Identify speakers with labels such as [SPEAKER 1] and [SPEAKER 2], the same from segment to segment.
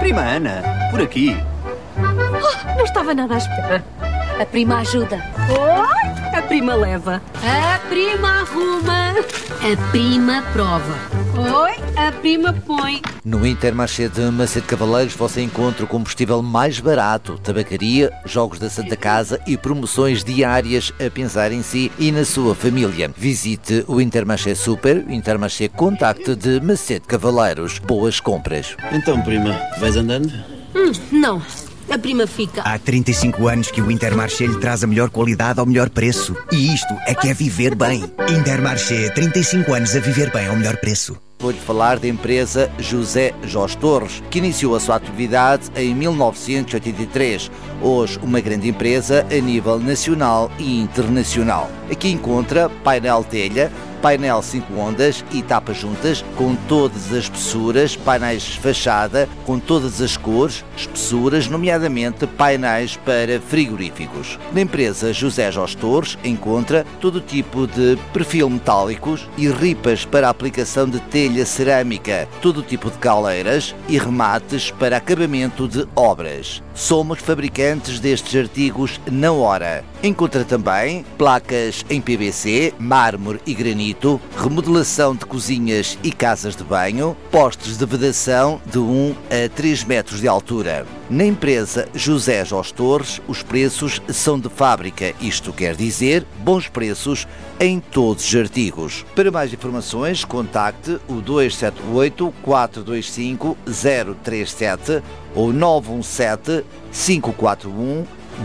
[SPEAKER 1] Prima Ana, por aqui.
[SPEAKER 2] Oh, não estava nada à espera. A prima ajuda. Oi, a prima leva. A prima arruma. A prima prova. Oi, a prima põe.
[SPEAKER 3] No Intermarché de Macedo Cavaleiros você encontra o combustível mais barato, tabacaria, jogos da Santa Casa e promoções diárias a pensar em si e na sua família. Visite o Intermarché Super, Intermarché Contacte de Macedo Cavaleiros. Boas compras.
[SPEAKER 4] Então, prima, vais andando?
[SPEAKER 2] Não. A prima fica.
[SPEAKER 5] Há 35 anos que o Intermarché lhe traz a melhor qualidade ao melhor preço. E isto é que é viver bem. Intermarché, 35 anos a viver bem ao melhor preço.
[SPEAKER 3] Vou-lhe falar da empresa José Jorge Torres, que iniciou a sua atividade em 1983. Hoje, uma grande empresa a nível nacional e internacional. Aqui encontra painel telha, painel 5 ondas e tapas juntas, com todas as espessuras, painéis de fachada, com todas as cores, espessuras, nomeadamente painéis para frigoríficos. Na empresa José Jorge Torres encontra todo tipo de perfil metálicos e ripas para a aplicação de telha cerâmica, todo tipo de caleiras e remates para acabamento de obras. Somos fabricantes destes artigos na hora. Encontra também placas em PVC, mármore e granito, remodelação de cozinhas e casas de banho, postes de vedação de 1 a 3 metros de altura. Na empresa José Jorge Torres, os preços são de fábrica, isto quer dizer bons preços em todos os artigos. Para mais informações, contacte o 278 425 037 ou 917 541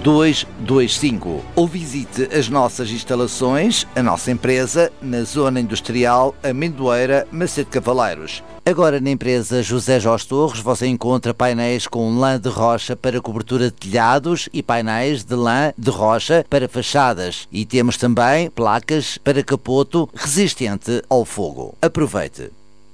[SPEAKER 3] 225 ou visite as nossas instalações, a nossa empresa, na Zona Industrial Amendoeira, Macedo Cavaleiros. Agora na empresa José Jorge Torres você encontra painéis com lã de rocha para cobertura de telhados e painéis de lã de rocha para fachadas. E temos também placas para capoto resistente ao fogo. Aproveite!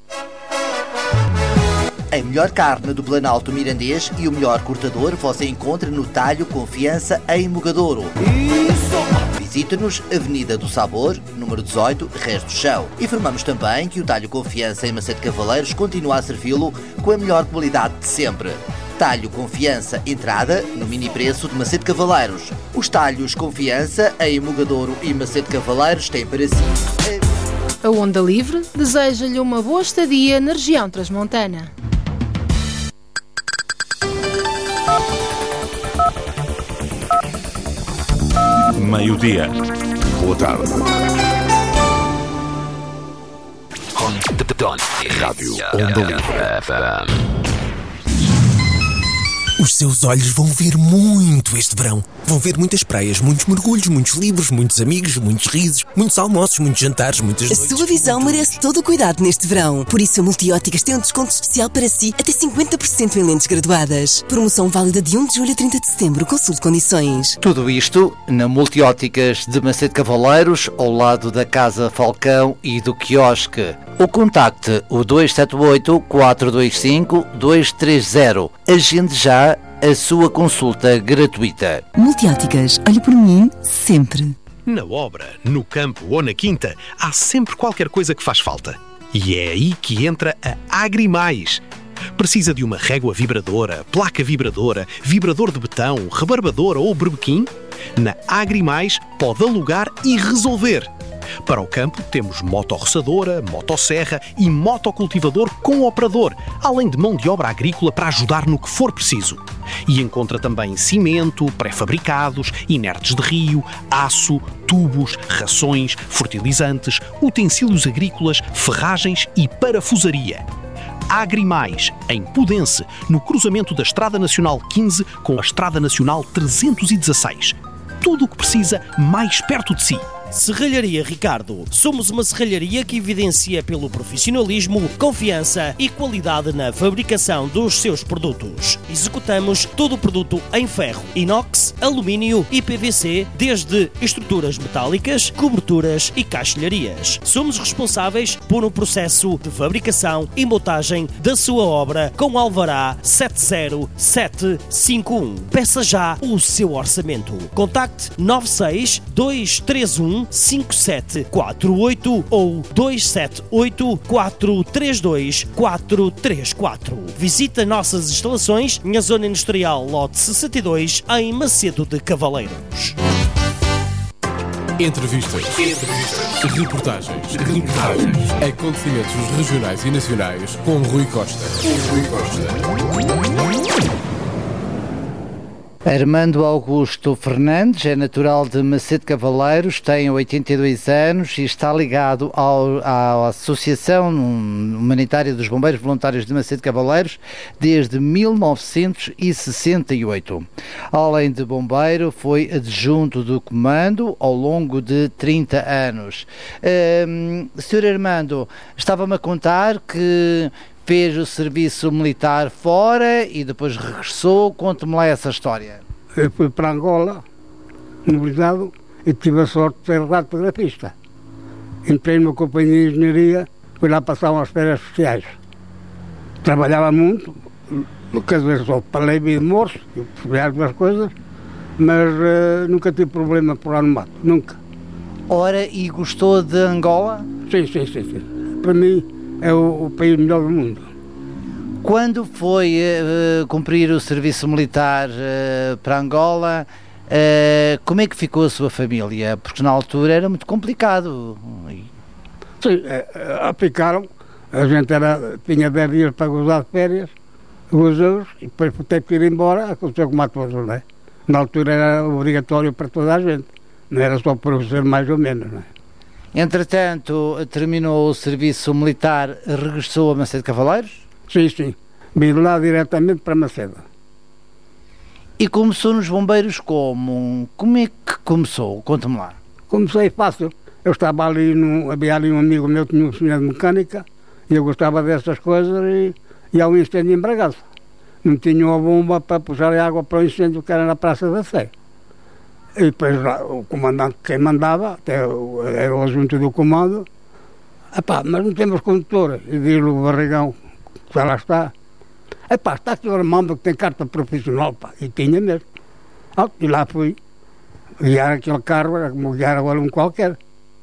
[SPEAKER 3] A melhor carne do Planalto Mirandês e o melhor cortador você encontra no Talho Confiança em Mogadouro. Visita-nos, Avenida do Sabor, número 18, Resto do Chão. Informamos também que o Talho Confiança em Macedo Cavaleiros continua a servi-lo com a melhor qualidade de sempre. Talho Confiança, entrada no mini preço de Macedo Cavaleiros. Os Talhos Confiança em Mogadouro e Macedo Cavaleiros têm para si...
[SPEAKER 6] A Onda Livre deseja-lhe uma boa estadia na região transmontana.
[SPEAKER 7] Meio-dia. Boa tarde. Rádio Onda Livre.
[SPEAKER 8] Os seus olhos vão ver muito este verão. Vão ver muitas praias, muitos mergulhos, muitos livros, muitos amigos, muitos risos, muitos almoços, muitos jantares, muitas noites.
[SPEAKER 9] A sua visão merece todo o cuidado neste verão. Por isso a Multióticas tem um desconto especial para si, até 50% em lentes graduadas. Promoção válida de 1 de julho a 30 de setembro. Consulte condições.
[SPEAKER 3] Tudo isto na Multióticas de Macedo Cavaleiros, ao lado da Casa Falcão e do quiosque. Ou contacte o 278 425 230. Agende já a sua consulta gratuita.
[SPEAKER 9] Multióticas, olhe por mim sempre.
[SPEAKER 10] Na obra, no campo ou na quinta, há sempre qualquer coisa que faz falta. E é aí que entra a Agrimais. Precisa de uma régua vibradora, placa vibradora, vibrador de betão, rebarbadora ou berbequim? Na Agrimais pode alugar e resolver. Para o campo temos motorroçadora, motosserra e motocultivador com operador, além de mão de obra agrícola para ajudar no que for preciso. E encontra também cimento, pré-fabricados, inertes de rio, aço, tubos, rações, fertilizantes, utensílios agrícolas, ferragens e parafusaria. Agrimais, em Pudense, no cruzamento da Estrada Nacional 15 com a Estrada Nacional 316. Tudo o que precisa mais perto de si.
[SPEAKER 11] Serralharia Ricardo. Somos uma serralharia que evidencia pelo profissionalismo, confiança e qualidade na fabricação dos seus produtos. Executamos todo o produto em ferro, inox, alumínio e PVC, desde estruturas metálicas, coberturas e caixilharias. Somos responsáveis por um processo de fabricação e montagem da sua obra com alvará 70751. Peça já o seu orçamento. Contacte 96 231 981 5748 ou 278 432 434. Visite nossas instalações na Zona Industrial Lote 62 em Macedo de Cavaleiros.
[SPEAKER 1] Entrevistas. Reportagens. Acontecimentos regionais e nacionais com Rui Costa.
[SPEAKER 3] Armando Augusto Fernandes é natural de Macedo de Cavaleiros, tem 82 anos e está ligado à Associação Humanitária dos Bombeiros Voluntários de Macedo de Cavaleiros desde 1968. Além de bombeiro, foi adjunto do comando ao longo de 30 anos. Sr. Armando, estava-me a contar que fez o serviço militar fora e depois regressou. Conte-me lá essa história.
[SPEAKER 12] Eu fui para Angola, mobilizado, e tive a sorte de ser radiografista. Entrei numa companhia de engenharia, fui lá passar umas férias sociais. Trabalhava muito, quer dizer, só falei de morso, percebi algumas coisas, mas nunca tive problema por lá no mato, nunca.
[SPEAKER 3] Ora, e gostou de Angola?
[SPEAKER 12] Sim. Para mim, é o país melhor do mundo.
[SPEAKER 3] Quando foi cumprir o serviço militar para Angola, como é que ficou a sua família? Porque na altura era muito complicado.
[SPEAKER 12] Sim, ficaram. A gente tinha 10 dias para gozar de férias, gozou-os, e depois teve que ir embora, aconteceu como a todos, não é? Na altura era obrigatório para toda a gente, não era só para ser mais ou menos, não é?
[SPEAKER 3] Entretanto, terminou o serviço militar, regressou a Macedo de Cavaleiros?
[SPEAKER 12] Sim. Vim lá diretamente para Macedo.
[SPEAKER 3] E começou nos bombeiros como? Como é que começou? Conta-me lá.
[SPEAKER 12] Comecei fácil. Eu estava ali, havia ali um amigo meu que tinha uma oficina de mecânica, e eu gostava dessas coisas, e há um incêndio em Bragaço. Não tinha uma bomba para puxar água para o incêndio que era na Praça da Sé. E depois o comandante, quem mandava, até era o adjunto do comando, mas não temos condutor. E diz o Barrigão, que já lá está, está aqui o Armando que tem carta profissional, e tinha mesmo. E lá fui guiar aquele carro, era como guiar agora um qualquer.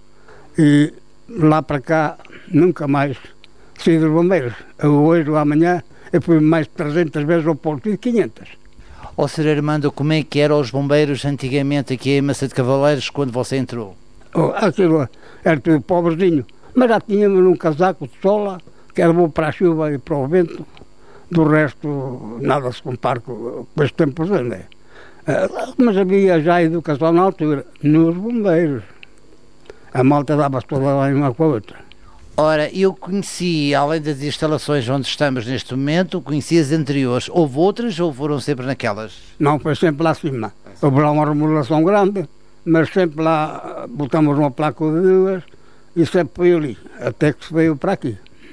[SPEAKER 12] E lá para cá, nunca mais saí dos bombeiros. Hoje ou amanhã, eu fui mais de 300 vezes ao posto e 500.
[SPEAKER 3] Ó, Sr. Armando, como é que eram os bombeiros antigamente aqui em Macedo de Cavaleiros quando você entrou?
[SPEAKER 12] Aquilo era tudo pobrezinho, mas já tínhamos um casaco de sola, que era bom para a chuva e para o vento. Do resto, nada se compara com este tempo, não é? Mas havia já educação na altura, nos bombeiros. A malta dava-se toda lá uma com a outra.
[SPEAKER 3] Ora, eu conheci, além das instalações onde estamos neste momento, conheci as anteriores. Houve outras ou foram sempre naquelas?
[SPEAKER 12] Não, foi sempre lá acima. Houve lá uma remodelação grande, mas sempre lá botamos uma placa de duas e sempre foi ali, até que se veio para aqui.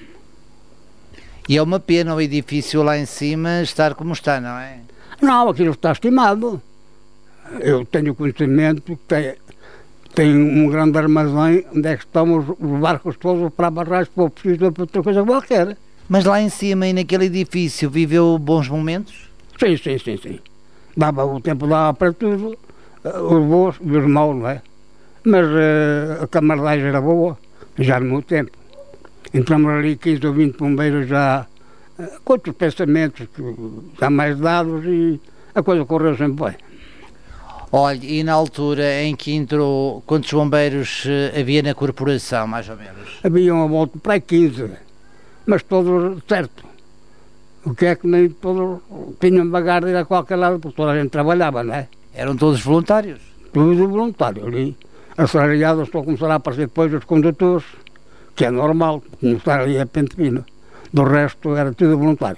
[SPEAKER 3] E é uma pena o edifício lá em cima estar como está, não é?
[SPEAKER 12] Não, aquilo está estimado. Eu tenho conhecimento que tem um grande armazém onde é que estão os barcos todos para barrar, se for preciso para outra coisa qualquer.
[SPEAKER 3] Mas lá em cima e naquele edifício viveu bons momentos?
[SPEAKER 12] Sim. O tempo dava para tudo, os bons e os maus, não é? Mas a camaradagem era boa, já no meu tempo. Entramos ali 15 ou 20 bombeiros já com outros pensamentos já mais dados e a coisa correu sempre bem.
[SPEAKER 3] Olha, e na altura em que entrou, quantos bombeiros havia na corporação, mais ou menos?
[SPEAKER 12] Havia uma volta para 15, mas todos certo. O que é que nem todos tinham vagar de ir a qualquer lado, porque toda a gente trabalhava, não é?
[SPEAKER 3] Eram todos voluntários?
[SPEAKER 12] Tudo voluntário ali. Assalariados só começaram a aparecer depois os condutores, que é normal, começar ali a pente fino. Do resto era tudo voluntário.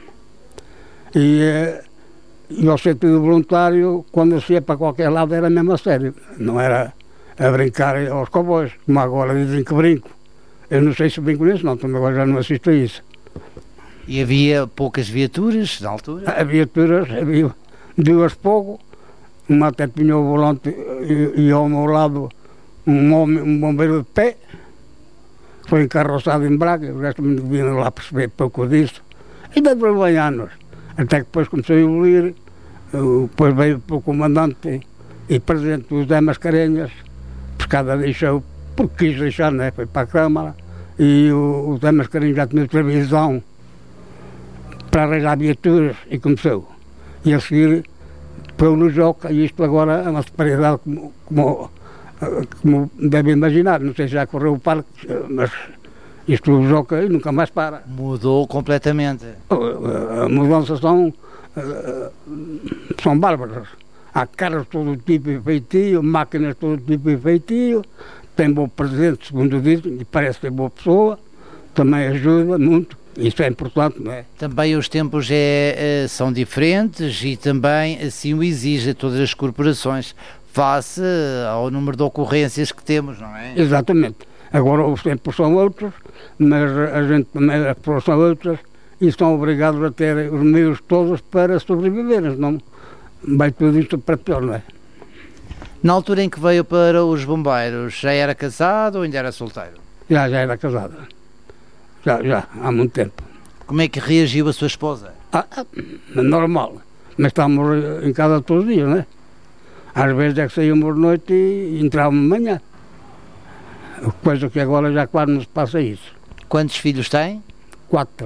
[SPEAKER 12] E ao ser tudo voluntário, quando se ia para qualquer lado era mesmo a sério. Não era a brincar aos cowboys, como agora dizem que brinco. Eu não sei se brinco nisso, não, também agora já não assisto a isso.
[SPEAKER 3] E havia poucas viaturas na altura?
[SPEAKER 12] Havia 2 pouco, uma até tinha o volante e ao meu lado um bombeiro de pé, foi encarroçado em Braga, o resto me vinham lá perceber pouco disso. E deu bem anos, até que depois comecei a evoluir, depois veio para o comandante e presidente do José Mascarenhas, pescada deixou, porque quis deixar, né? Foi para a Câmara, e o Zé Mascarinho já tinha televisão para arranjar viaturas e começou. E a seguir pôs no Joca, e isto agora é uma disparidade como deve imaginar. Não sei se já correu o parque, mas isto o Joca nunca mais para.
[SPEAKER 3] Mudou completamente.
[SPEAKER 12] As mudanças são bárbaras. Há carros de todo tipo e feitio, máquinas de todo tipo e feitio, tem bom presidente, segundo dizem, e parece ter boa pessoa, também ajuda muito, isso é importante, não é?
[SPEAKER 3] Também os tempos são diferentes e também assim o exigem todas as corporações, face ao número de ocorrências que temos, não é?
[SPEAKER 12] Exatamente. Agora os tempos são outros, mas a gente também, as pessoas são outras, e estão obrigados a ter os meios todos para sobreviver, não vai tudo isto para pior, não é?
[SPEAKER 3] Na altura em que veio para os bombeiros, já era casado ou ainda era solteiro?
[SPEAKER 12] Já era casado. Já, há muito tempo.
[SPEAKER 3] Como é que reagiu a sua esposa?
[SPEAKER 12] Normal. Mas estamos em casa todos os dias, não é? Às vezes é que saímos de noite e entrávamos de manhã. Coisa que agora já quase não se passa isso.
[SPEAKER 3] Quantos filhos tem?
[SPEAKER 12] 4.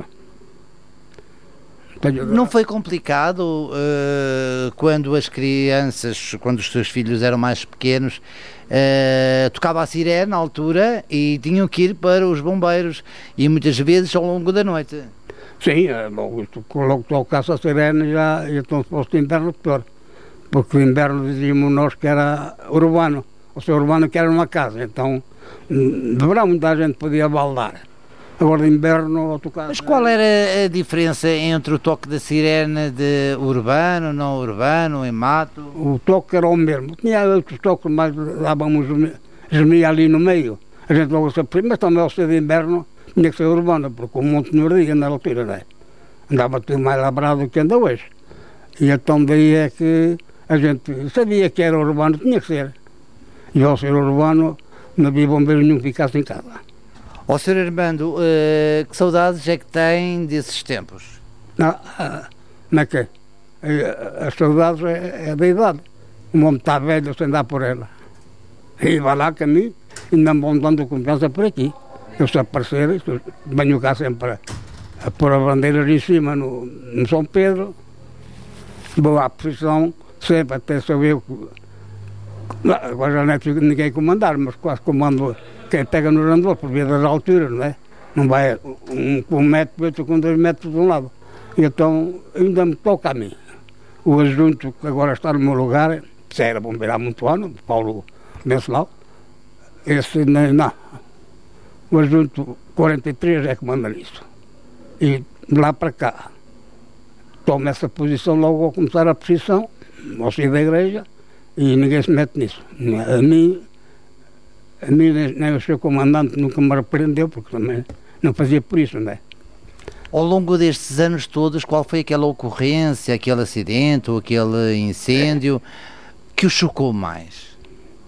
[SPEAKER 3] Não foi complicado quando as crianças, quando os seus filhos eram mais pequenos, tocava a sirene na altura e tinham que ir para os bombeiros, e muitas vezes ao longo da noite?
[SPEAKER 12] Sim, logo tocasse a sirene já, então se fosse de inverno pior, porque o inverno dizíamos nós que era urbano, o seu urbano que era uma casa, então de verão muita gente podia baldar. Agora de inverno ao tocar.
[SPEAKER 3] Mas qual era a diferença entre o toque da sirene de urbano, não urbano, em mato?
[SPEAKER 12] O toque era o mesmo. Tinha outros toques, mas dávamos gemia ali no meio. A gente logo se apercebeu, mas também ao ser de inverno tinha que ser urbano, porque o monte não ardia na altura, não é? Andava tudo mais labrado do que anda hoje. E então daí é que a gente sabia que era urbano, tinha que ser. E ao ser urbano não havia bombeiro nenhum que ficasse em casa.
[SPEAKER 3] Ó Sr. Armando, que saudades é que tem desses tempos?
[SPEAKER 12] Não é que as saudades é da idade. O homem está velho sem andar por ela. E vai lá caminho e não vão dando confiança por aqui. Eu se aparecer, venho cá sempre a pôr as bandeiras em cima no São Pedro, vou à posição, sempre até saber. Agora já não é preciso ninguém comandar, mas quase comando quem pega no randor por via das alturas, não é? Não vai com 1 metro, outro com 2 metros de um lado. E então ainda me toca a mim. O adjunto que agora está no meu lugar, que era bombeiro há muito ano, Paulo Mencelal, esse não. O adjunto 43 é que manda nisso. E de lá para cá, tomo essa posição logo ao começar a posição, ao sair da igreja, e ninguém se mete nisso. A mim nem o seu comandante nunca me repreendeu, porque também não fazia por isso, não é?
[SPEAKER 3] Ao longo destes anos todos, qual foi aquela ocorrência, aquele acidente ou aquele incêndio que o chocou mais?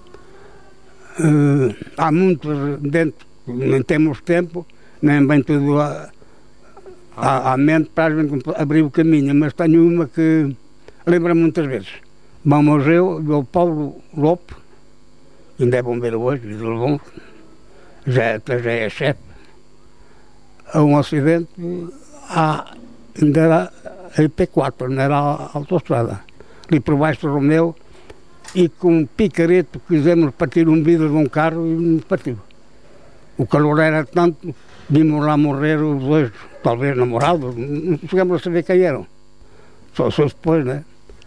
[SPEAKER 12] Há muitos dentro, nem temos tempo, nem bem tudo à mente para a gente abrir o caminho, mas tenho uma que lembra-me muitas vezes. Vamos eu e o Paulo Lopes, ainda é bombeiro hoje, já é chefe, a um acidente, ainda era a IP4, não era a autostrada, ali por baixo do Romeu, e com um picareto quisemos partir um vidro de um carro e nos partiu. O calor era tanto, vimos lá morrer os dois, talvez namorados, não chegamos a saber quem eram, só depois, né?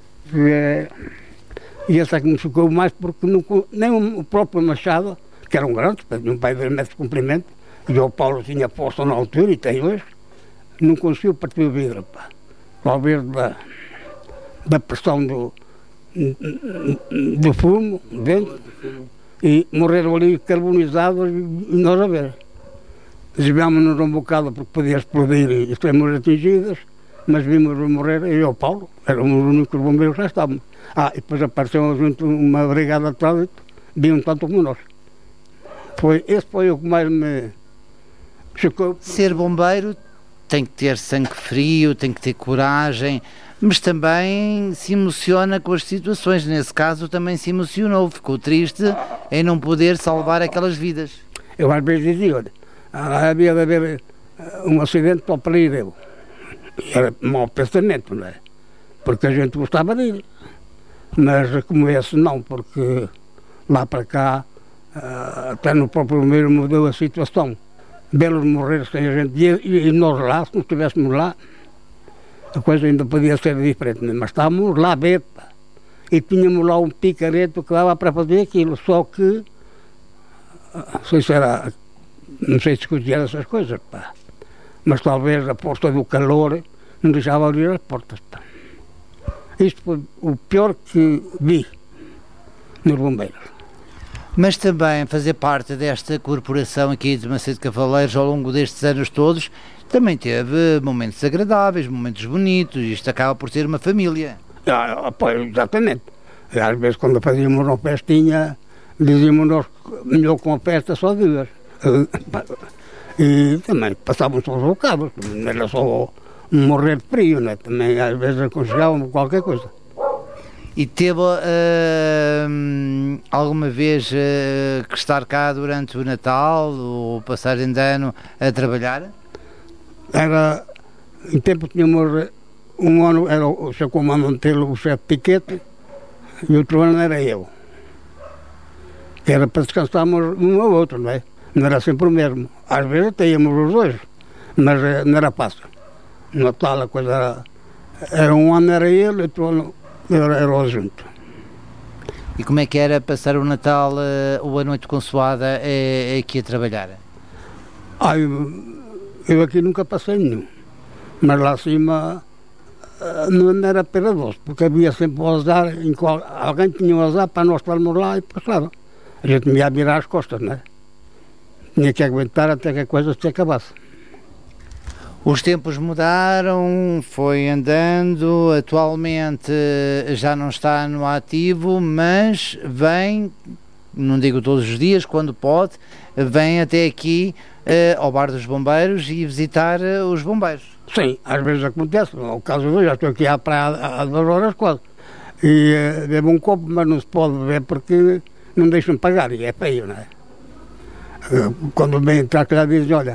[SPEAKER 12] E essa é que me chocou mais, porque nem o próprio Machado, que era um grande, tinha um pai de 2 metros de comprimento, e o Paulo tinha posto na altura, e tem hoje, não conseguiu partir o vidro, pá. Talvez da pressão do fumo, dentro, e morreram ali carbonizados, e nós a ver. Desviámos-nos um bocado porque podia explodir e fomos atingidos, mas vimos morrer, e o Paulo, éramos os únicos bombeiros que já estávamos. E depois apareceu junto uma brigada de trânsito, viam tanto como nós. Esse foi o que mais me chocou.
[SPEAKER 3] Ser bombeiro tem que ter sangue frio, tem que ter coragem, Mas também se emociona com as situações. Nesse caso também se emocionou, ficou triste em não poder salvar aquelas vidas.
[SPEAKER 12] Eu às vezes dizia, olha, havia de haver um acidente só para ir eu. Era mau pensamento, não é? Porque a gente gostava de ir. Mas como esse não, porque lá para cá, até no próprio meio mudou a situação. Belos morrer sem a gente e nós lá, se não estivéssemos lá, a coisa ainda podia ser diferente, mas estávamos lá a ver, pá. E tínhamos lá um picareta que dava para fazer aquilo, só que não sei se discutir essas coisas, pá. Mas talvez a força do calor não deixava abrir as portas, pá. Isto foi o pior que vi nos bombeiros.
[SPEAKER 3] Mas também fazer parte desta corporação aqui de Macedo Cavaleiros ao longo destes anos todos também teve momentos agradáveis, momentos bonitos, isto acaba por ser uma família.
[SPEAKER 12] Pois, exatamente. Às vezes quando fazíamos uma festinha, dizíamos nós melhor com a festa só dias. E também passávamos só os bocados, não era só morrer de frio, né? Também às vezes aconselhávamos qualquer coisa.
[SPEAKER 3] E teve alguma vez que estar cá durante o Natal ou passagem de ano a trabalhar?
[SPEAKER 12] Era, em tempo tínhamos um ano, era o seu comandante, o chefe Piquete, e outro ano era eu. Que era para descansarmos um ao outro, não é? Não era sempre o mesmo. Às vezes até íamos os dois, mas não era fácil. No Natal a coisa era um ano era ele, outro ano era o junto.
[SPEAKER 3] E como é que era passar o Natal ou a noite consoada aqui a trabalhar?
[SPEAKER 12] Eu aqui nunca passei nenhum, mas lá acima não era pera doce, porque havia sempre o azar, alguém tinha o azar para nós estarmos lá e passava. A gente me ia virar as costas, não é? Tinha que aguentar até que a coisa se acabasse.
[SPEAKER 3] Os tempos mudaram, foi andando, atualmente já não está no ativo, mas vem, não digo todos os dias, quando pode, vem até aqui ao Bar dos Bombeiros e visitar os bombeiros.
[SPEAKER 12] Sim, às vezes acontece, no caso de hoje, já estou aqui à praia há 2 horas quase, e bebo um copo, mas não se pode beber porque não deixam pagar, e é feio, não é? Quando vem entrar cá dizem, olha,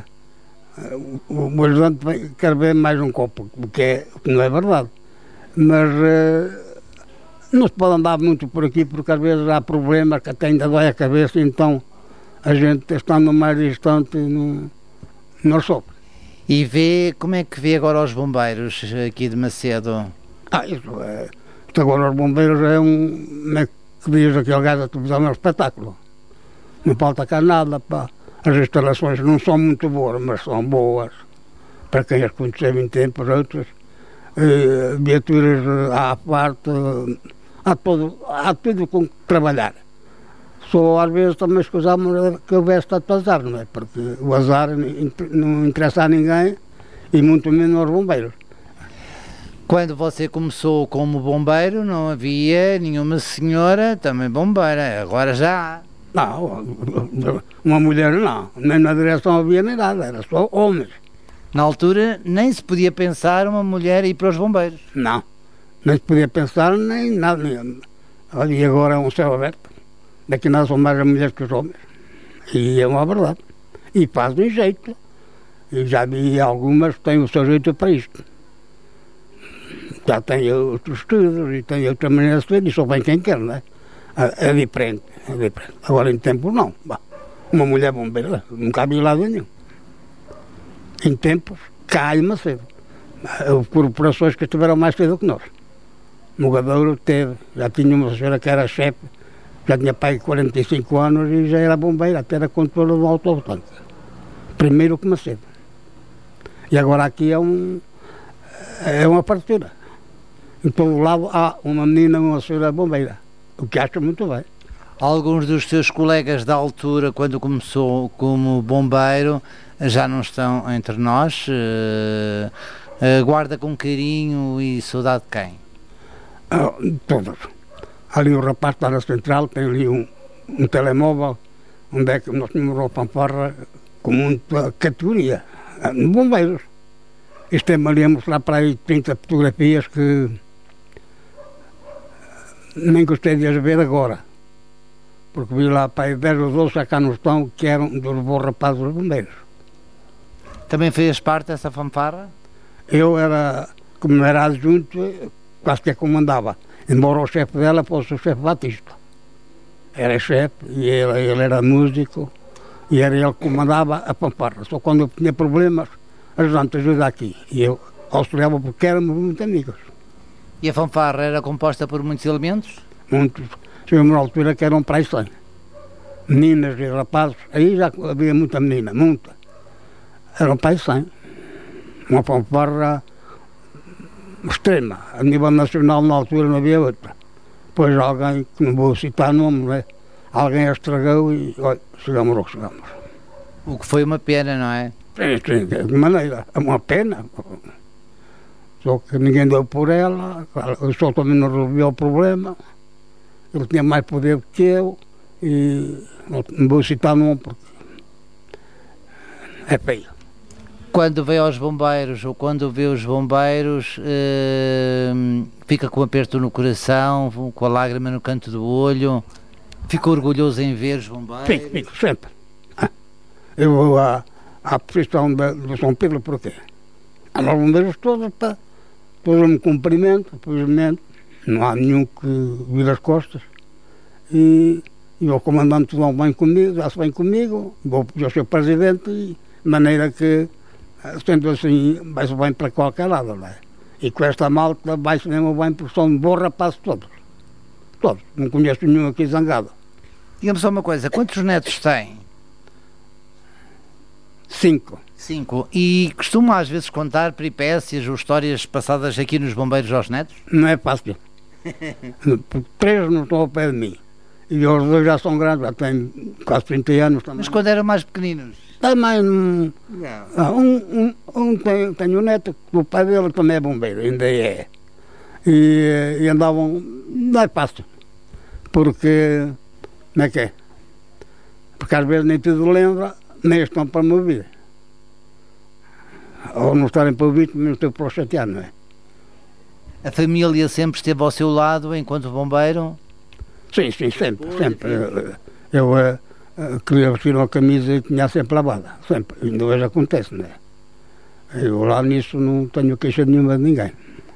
[SPEAKER 12] o ajudante quer beber mais um copo, o que não é verdade, mas não se pode andar muito por aqui porque às vezes há problemas que até ainda dói a cabeça, então a gente estando mais distante não sofre.
[SPEAKER 3] E como é que vê agora os bombeiros aqui de Macedo?
[SPEAKER 12] Isto agora os bombeiros como é que diz aquele gajo da televisão, é um espetáculo. Não falta cá nada, pá. As instalações não são muito boas, mas são boas. Para quem as conheceu em tempos, outras. Viaturas à parte, há tudo com que trabalhar. Só às vezes também escusamos que houvesse tanto azar, não é? Porque o azar não interessa a ninguém e muito menos aos bombeiros.
[SPEAKER 3] Quando você começou como bombeiro não havia nenhuma senhora também bombeira, agora já há.
[SPEAKER 12] Não, uma mulher não, nem na direção havia nem nada, era só homens.
[SPEAKER 3] Na altura nem se podia pensar uma mulher ir para os bombeiros?
[SPEAKER 12] Não, nem se podia pensar nem nada. E agora é um céu aberto, daqui nada são mais as mulheres que os homens, e é uma verdade. E fazem jeito, e já vi algumas que têm o seu jeito para isto. Já têm outros estudos e têm outra maneira de ser, e só vem quem quer, não é? É diferente. Agora em tempos não. Uma mulher bombeira nunca havia lado nenhum. Em tempos cai Macedo. Houve corporações que estiveram mais cedo que nós. Mogadouro teve, já tinha uma senhora que era chefe, já tinha pai de 45 anos e já era bombeira, até era controle do autotanque. Primeiro que Macedo. E agora aqui é uma fartura. Em todo lado há uma menina, uma senhora bombeira. O que acho muito bem.
[SPEAKER 3] Alguns dos seus colegas da altura, quando começou como bombeiro, já não estão entre nós. Guarda com carinho e saudade de quem?
[SPEAKER 12] Todos. Ali o rapaz está na central, tem ali um telemóvel, onde é que nós tínhamos uma fanfarra com muita categoria. Bombeiros. Isto é-me ali a mostrar para aí 30 fotografias que nem gostei de as ver agora. Porque vi lá para aí 10 ou 12 já cá não estão, que eram dos bons rapazes dos bombeiros.
[SPEAKER 3] Também fez parte dessa fanfarra?
[SPEAKER 12] Eu era, como era adjunto, quase que comandava. Embora o chefe dela fosse o chefe Batista. Era chefe e ele era músico e era ele que comandava a fanfarra. Só quando eu tinha problemas, ajudante, ajuda aqui. E eu auxiliava porque éramos muito amigos.
[SPEAKER 3] E a fanfarra era composta por muitos elementos?
[SPEAKER 12] Muitos. Chegamos na altura que eram para aí 100. Meninas e rapazes. Aí já havia muita menina, muita. Eram para aí 100. Uma fanfarra extrema. A nível nacional, na altura, não havia outra. Depois alguém, que não vou citar nome, não é? Alguém a estragou e olha, chegamos ao que chegamos.
[SPEAKER 3] O que foi uma pena, não é?
[SPEAKER 12] Sim, de maneira. É uma pena. Só que ninguém deu por ela. Claro, o senhor também não resolveu o problema. Ele tinha mais poder que eu. E não vou citar nome porque é feio.
[SPEAKER 3] Quando vê aos bombeiros ou quando vê os bombeiros, fica com um aperto no coração, com a lágrima no canto do olho, fica orgulhoso em ver os bombeiros?
[SPEAKER 12] Fico, sempre. Eu vou à posição do São Pedro, porquê? Há os bombeiros todos me cumprimento, felizmente, não há nenhum que vire as costas. E o comandante vão bem comigo, dá-se bem comigo, vou ao seu presidente, de maneira que sendo assim, vai-se bem para qualquer lado, não é? E com esta malta vai-se mesmo bem, porque são bons rapazes todos. Todos. Não conheço nenhum aqui zangado.
[SPEAKER 3] Diga-me só uma coisa, quantos netos tem?
[SPEAKER 12] 5.
[SPEAKER 3] 5. E costuma às vezes contar peripécias ou histórias passadas aqui nos bombeiros aos netos?
[SPEAKER 12] Não é fácil. Porque 3 não estão ao pé de mim. E os 2 já são grandes, já têm quase 30 anos também.
[SPEAKER 3] Mas quando eram mais pequeninos?
[SPEAKER 12] Também tem um neto, o pai dele também é bombeiro, ainda é. E andavam, não é fácil, porque, como é que é? Porque às vezes nem tudo lembra, nem estão para me ouvir. Ou não estarem para ouvir, também não estou para o chatear, não é?
[SPEAKER 3] A família sempre esteve ao seu lado enquanto bombeiro?
[SPEAKER 12] Sim, sempre. Eu queria vestir uma camisa e tinha sempre lavada, sempre. Ainda hoje acontece, não é? Eu lá nisso não tenho queixa nenhuma de ninguém.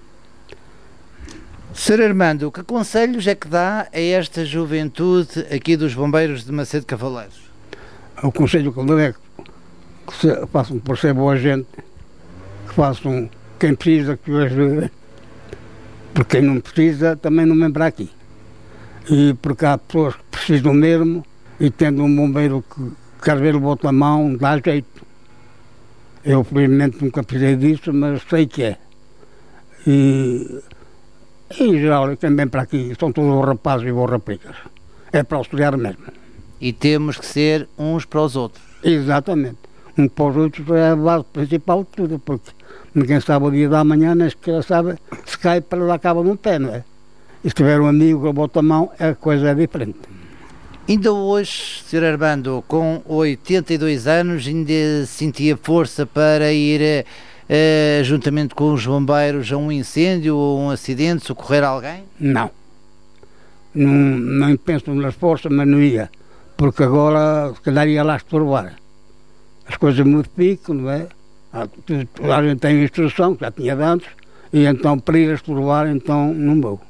[SPEAKER 3] Sr. Armando, que conselhos é que dá a esta juventude aqui dos bombeiros de Macedo Cavaleiros?
[SPEAKER 12] O conselho que eu dou é que façam por ser boa gente, que façam quem precisa que o ajude, porque quem não precisa também não vem para aqui. E porque há pessoas que precisam mesmo, e tendo um bombeiro que às vezes bota a mão, dá jeito. Eu felizmente nunca precisei disso, mas sei que é. E em geral, quem vem para aqui são todos rapazes e boas rapazes. É para auxiliar mesmo.
[SPEAKER 3] E temos que ser uns para os outros.
[SPEAKER 12] Exatamente. Um para os outros é a base principal de tudo, porque ninguém sabe o dia da manhã, nem sequer sabe se cai para dar cabo num pé, não é? E se tiver um amigo que bota a mão, a coisa é diferente.
[SPEAKER 3] Ainda hoje, Sr. Armando, com 82 anos, ainda sentia força para ir, juntamente com os bombeiros, a um incêndio ou um acidente, socorrer alguém?
[SPEAKER 12] Não. Não penso nas forças, mas não ia. Porque agora, se calhar, ia lá estorbar. As coisas modificam, não é? A gente tem instrução, que já tinha de antes, e então, para ir a estorbar, então, não vou.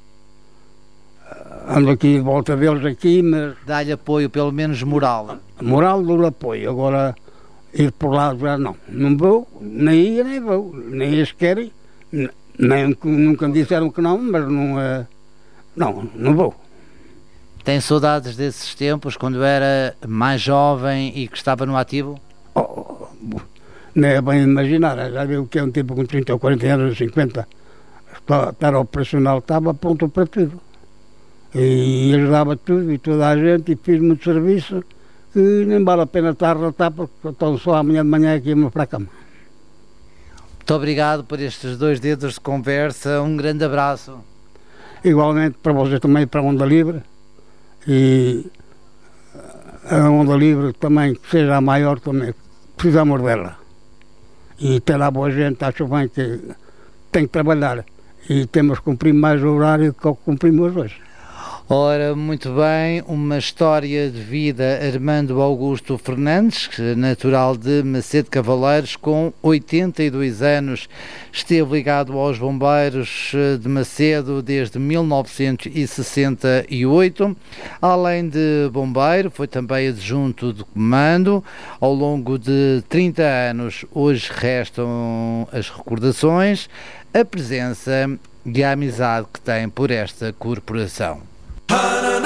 [SPEAKER 12] Ando aqui de volta deles aqui, mas...
[SPEAKER 3] Dá-lhe apoio, pelo menos moral.
[SPEAKER 12] Moral do apoio. Agora, ir por lá já não. Não vou, nem ia, nem vou. Nem eles querem. Nunca me disseram que não, mas não é... Não vou.
[SPEAKER 3] Tem saudades desses tempos, quando era mais jovem e que estava no ativo?
[SPEAKER 12] Não é bem imaginar. Já viu que é um tipo com 30 ou 40 anos, 50. Estar operacional, estava pronto para tudo. E ajudava tudo e toda a gente, e fiz muito serviço, que nem vale a pena estar a relatar, porque estão só amanhã de manhã aqui para a cama.
[SPEAKER 3] Muito obrigado por estes 2 dedos de conversa, um grande abraço.
[SPEAKER 12] Igualmente para vocês também, para a Onda Livre, e a Onda Livre também, que seja a maior, também precisamos dela. e tem lá boa gente, acho bem que tem que trabalhar e temos que cumprir mais o horário que cumprimos hoje.
[SPEAKER 3] Ora, muito bem, uma história de vida. Armando Augusto Fernandes, natural de Macedo Cavaleiros, com 82 anos, esteve ligado aos bombeiros de Macedo desde 1968. Além de bombeiro, foi também adjunto de comando ao longo de 30 anos. Hoje restam as recordações, a presença e a amizade que tem por esta corporação.